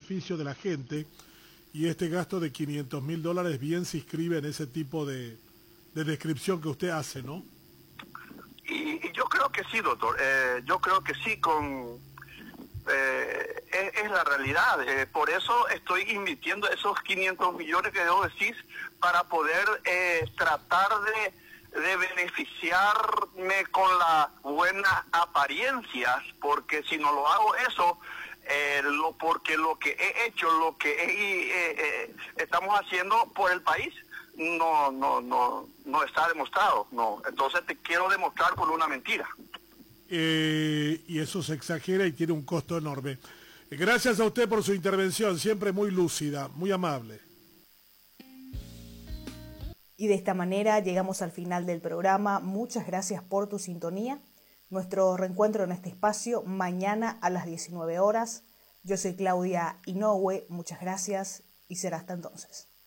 beneficio de la gente, y este gasto de $500.000 bien se inscribe en ese tipo de descripción que usted hace, ¿no? Y yo creo que sí, doctor. Yo creo que sí, es la realidad. Por eso estoy invirtiendo esos 500 millones que debo decir para poder tratar de beneficiarme con las buenas apariencias, porque si no lo hago eso, porque lo que he hecho, estamos haciendo por el país, no está demostrado, no. Entonces te quiero demostrar con una mentira. Y eso se exagera y tiene un costo enorme. Gracias a usted por su intervención, siempre muy lúcida, muy amable. Y de esta manera llegamos al final del programa. Muchas gracias por tu sintonía. Nuestro reencuentro en este espacio mañana a las 19 horas. Yo soy Claudia Inoue, muchas gracias y será hasta entonces.